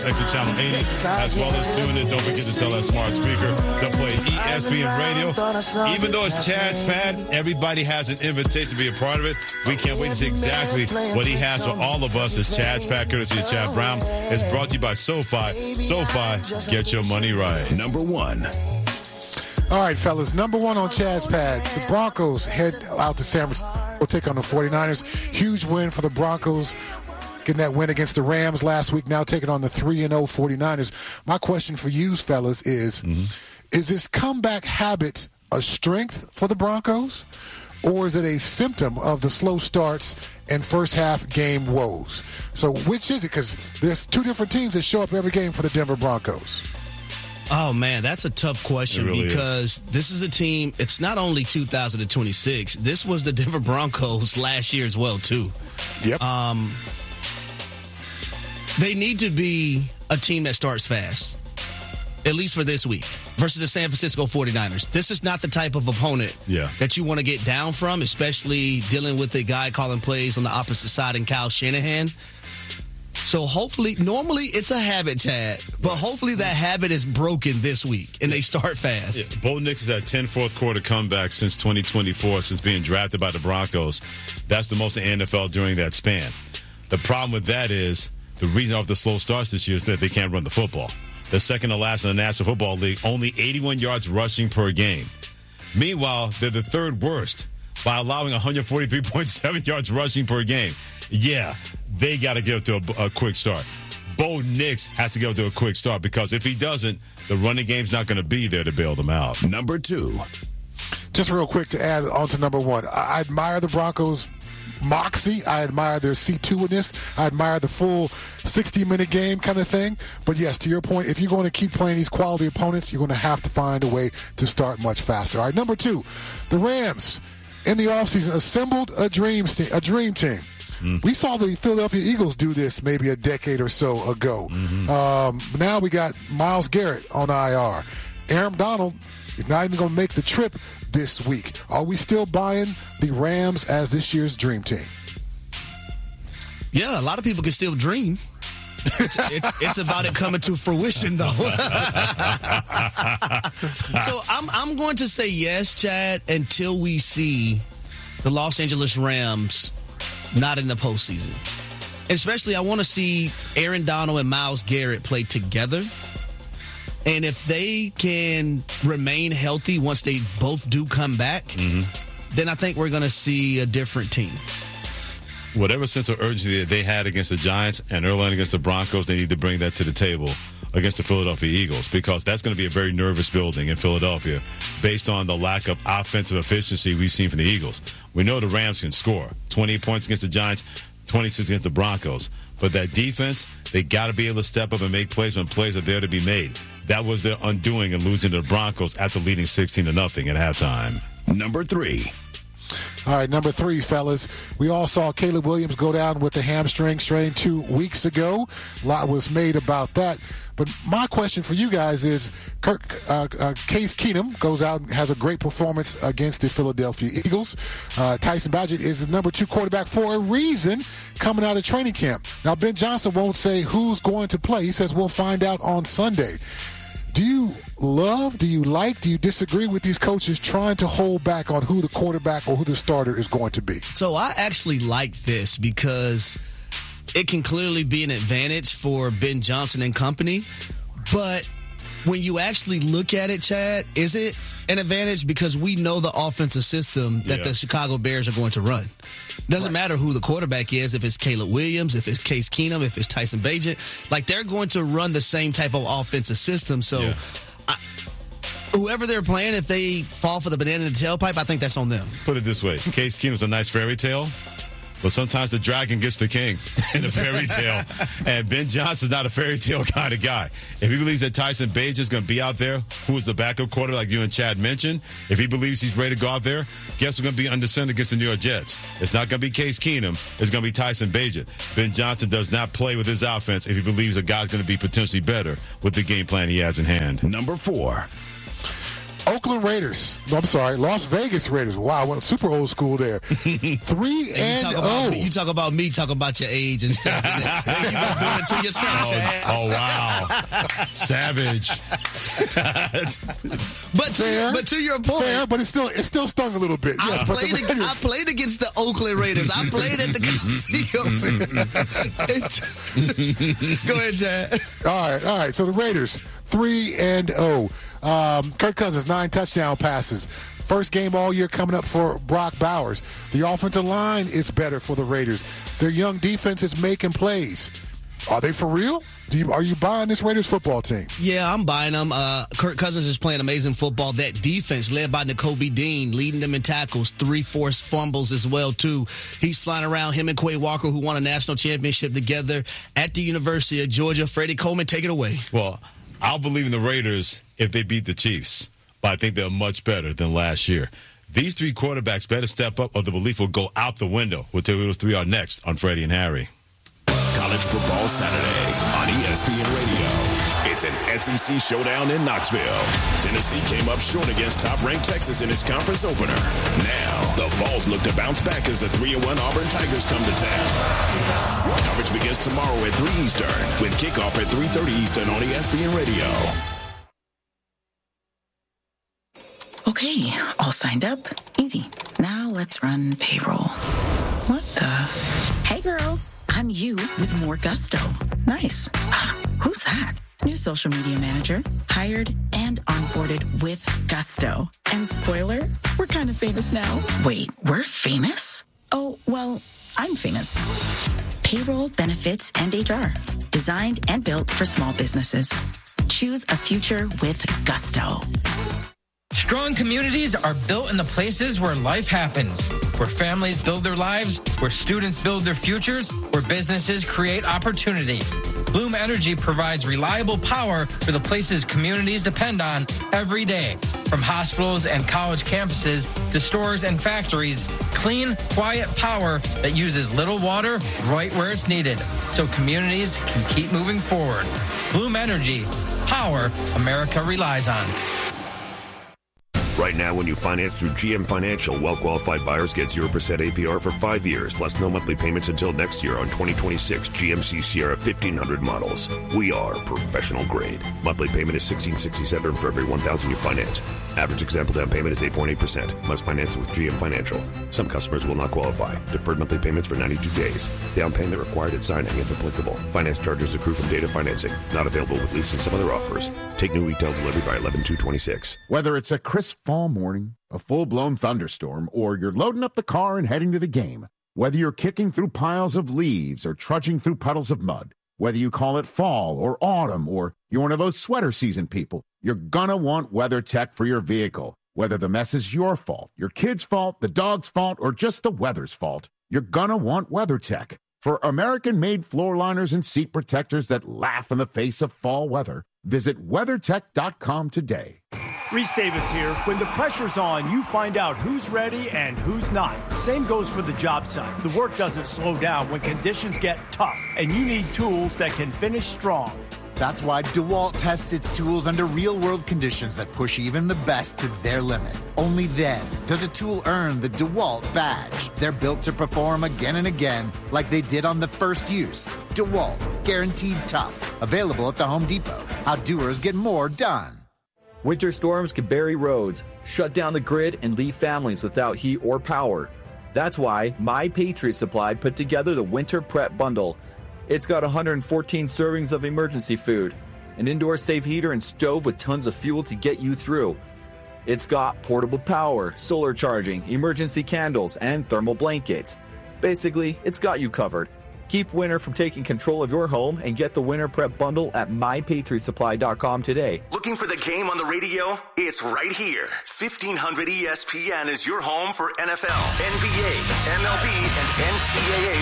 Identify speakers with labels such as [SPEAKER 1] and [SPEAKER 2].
[SPEAKER 1] Exit Channel 80, as well as tune in. Don't forget to tell that smart speaker to play ESPN Radio. Even though it's Chad's pad, everybody has an invitation to be a part of it. We can't wait to see exactly what he has for all of us as Chad's pad, courtesy of Chad Brown. It's brought to you by SoFi. SoFi, get your money right.
[SPEAKER 2] Number 1.
[SPEAKER 3] All right, fellas, number 1 on Chad's pad. The Broncos head out to San Francisco. We'll take on the 49ers. Huge win for the Broncos. Getting that win against the Rams last week, now taking on the 3-0 49ers. My question for you, fellas, is this comeback habit a strength for the Broncos, or is it a symptom of the slow starts and first half game woes? So which is it? Because there's two different teams that show up every game for the Denver Broncos.
[SPEAKER 4] Oh, man, that's a tough question
[SPEAKER 1] really
[SPEAKER 4] because this is a team, it's not only 2026. This was the Denver Broncos last year as well, too.
[SPEAKER 3] Yep.
[SPEAKER 4] They need to be a team that starts fast, at least for this week, versus the San Francisco 49ers. This is not the type of opponent that you want to get down from, especially dealing with a guy calling plays on the opposite side in Kyle Shanahan. So hopefully, normally it's a habit, Chad, but hopefully that habit is broken this week and they start fast.
[SPEAKER 1] Bo Nix has had 10 fourth-quarter comebacks since 2024, since being drafted by the Broncos. That's the most in the NFL during that span. The problem with that is the reason of the slow starts this year is that they can't run the football. They're second to last in the National Football League, only 81 yards rushing per game. Meanwhile, they're the third worst by allowing 143.7 yards rushing per game. Yeah, they got to get to a quick start. Bo Nix has to get to a quick start because if he doesn't, the running game's not going to be there to bail them out.
[SPEAKER 2] Number 2.
[SPEAKER 3] Just real quick to add on to number 1. I admire the Broncos' moxie. I admire their C2-ness. I admire the full 60-minute game kind of thing. But, yes, to your point, if you're going to keep playing these quality opponents, you're going to have to find a way to start much faster. All right, number 2, the Rams in the offseason assembled a dream team. We saw the Philadelphia Eagles do this maybe a decade or so ago. Now we got Myles Garrett on IR. Aaron Donald is not even going to make the trip this week. Are we still buying the Rams as this year's dream team?
[SPEAKER 4] Yeah, a lot of people can still dream. It's about it coming to fruition, though. So I'm going to say yes, Chad, until we see the Los Angeles Rams not in the postseason. And especially, I want to see Aaron Donald and Myles Garrett play together. And if they can remain healthy once they both do come back, then I think we're going to see a different team.
[SPEAKER 1] Whatever sense of urgency that they had against the Giants and early on against the Broncos, they need to bring that to the table against the Philadelphia Eagles, because that's going to be a very nervous building in Philadelphia based on the lack of offensive efficiency we've seen from the Eagles. We know the Rams can score 28 points against the Giants, 26 against the Broncos. But that defense, they got to be able to step up and make plays when plays are there to be made. That was their undoing in losing to the Broncos after leading 16-0 at halftime.
[SPEAKER 2] Number 3.
[SPEAKER 3] All right, number 3, fellas. We all saw Caleb Williams go down with the hamstring strain 2 weeks ago. A lot was made about that. But my question for you guys is, Case Keenum goes out and has a great performance against the Philadelphia Eagles. Tyson Bagent is the number 2 quarterback for a reason coming out of training camp. Now, Ben Johnson won't say who's going to play. He says we'll find out on Sunday. Do you disagree with these coaches trying to hold back on who the quarterback or who the starter is going to be?
[SPEAKER 4] So I actually like this because it can clearly be an advantage for Ben Johnson and company. But when you actually look at it, Chad, is it an advantage? Because we know the offensive system that the Chicago Bears are going to run. Doesn't matter who the quarterback is, if it's Caleb Williams, if it's Case Keenum, if it's Tyson Bagent. Like, they're going to run the same type of offensive system. So whoever they're playing, if they fall for the banana in the tailpipe, I think that's on them.
[SPEAKER 1] Put it this way. Case Keenum's a nice fairy tale, but sometimes the dragon gets the king in a fairy tale. And Ben Johnson's not a fairy tale kind of guy. If he believes that Tyson Bagent is going to be out there, who is the backup quarterback, like you and Chad mentioned, if he believes he's ready to go out there, guess who's going to be under center against the New York Jets? It's not going to be Case Keenum. It's going to be Tyson Bagent. Ben Johnson does not play with his offense if he believes a guy's going to be potentially better with the game plan he has in hand.
[SPEAKER 2] Number 4.
[SPEAKER 3] Oakland Raiders. No, I'm sorry, Las Vegas Raiders. Wow, I went super old school there. 3-0.
[SPEAKER 4] You talk about me talking about your age and stuff. You been doing it to yourself, Chad.
[SPEAKER 1] Oh, wow. Savage.
[SPEAKER 4] But to your point.
[SPEAKER 3] Fair, but it still stung a little bit. Yes,
[SPEAKER 4] I played against the Oakland Raiders. I played at the Coliseum. Go ahead, Chad.
[SPEAKER 3] All right. So the Raiders, 3-0. Kirk Cousins, 9 touchdown passes. First game all year coming up for Brock Bowers. The offensive line is better for the Raiders. Their young defense is making plays. Are they for real? Are you buying this Raiders football team?
[SPEAKER 4] Yeah, I'm buying them. Kirk Cousins is playing amazing football. That defense, led by Nakobe Dean, leading them in tackles, 3 forced fumbles as well, too. He's flying around, him and Quay Walker, who won a national championship together at the University of Georgia. Freddie Coleman, take it away.
[SPEAKER 1] Well, I'll believe in the Raiders if they beat the Chiefs, but I think they're much better than last year. These 3 quarterbacks better step up or the belief will go out the window. We'll tell you who those 3 are next on Freddie and Harry.
[SPEAKER 2] College Football Saturday on ESPN Radio. It's an SEC showdown in Knoxville. Tennessee came up short against top-ranked Texas in its conference opener. Now, the Vols look to bounce back as the 3-1 Auburn Tigers come to town. Coverage begins tomorrow at 3 Eastern with kickoff at 3:30 Eastern on ESPN Radio.
[SPEAKER 5] Okay, all signed up. Easy. Now let's run payroll. What the? Hey, girl. I'm you with more gusto. Nice. Who's that? New social media manager. Hired and onboarded with gusto. And spoiler, we're kind of famous now. Wait, we're famous? Oh, well, I'm famous. Payroll, benefits, and HR. Designed and built for small businesses. Choose a future with gusto.
[SPEAKER 6] Strong communities are built in the places where life happens, where families build their lives, where students build their futures, where businesses create opportunity. Bloom Energy provides reliable power for the places communities depend on every day. From hospitals and college campuses to stores and factories, clean, quiet power that uses little water right where it's needed, so communities can keep moving forward. Bloom Energy, power America relies on.
[SPEAKER 2] Right now, when you finance through GM Financial, well-qualified buyers get 0% APR for 5 years, plus no monthly payments until next year on 2026 GMC Sierra 1500 models. We are professional grade. Monthly payment is $1,667 for every $1,000 you finance. Average example down payment is 8.8%. Must finance with GM Financial. Some customers will not qualify. Deferred monthly payments for 92 days. Down payment required at signing if applicable. Finance charges accrue from data financing. Not available with lease and some other offers. Take new retail delivery by 11/2/26.
[SPEAKER 7] Whether it's a crisp fall morning, a full-blown thunderstorm, or you're loading up the car and heading to the game, whether you're kicking through piles of leaves or trudging through puddles of mud, whether you call it fall or autumn or you're one of those sweater season people, you're gonna want WeatherTech for your vehicle. Whether the mess is your fault, your kid's fault, the dog's fault, or just the weather's fault, you're gonna want WeatherTech. For American-made floor liners and seat protectors that laugh in the face of fall weather, visit WeatherTech.com today.
[SPEAKER 8] Reese Davis here. When the pressure's on, you find out who's ready and who's not. Same goes for the job site. The work doesn't slow down when conditions get tough, and you need tools that can finish strong.
[SPEAKER 9] That's why DeWalt tests its tools under real-world conditions that push even the best to their limit. Only then does a tool earn the DeWalt badge. They're built to perform again and again like they did on the first use. DeWalt, guaranteed tough. Available at the Home Depot. How doers get more done.
[SPEAKER 10] Winter storms can bury roads, shut down the grid, and leave families without heat or power. That's why My Patriot Supply put together the Winter Prep Bundle. It's got 114 servings of emergency food, an indoor safe heater and stove with tons of fuel to get you through. It's got portable power, solar charging, emergency candles, and thermal blankets. Basically, it's got you covered. Keep winter from taking control of your home and get the Winter Prep Bundle at MyPatriotSupply.com today.
[SPEAKER 11] Looking for the game on the radio? It's right here. 1500 ESPN is your home for NFL, NBA, MLB, and NCAA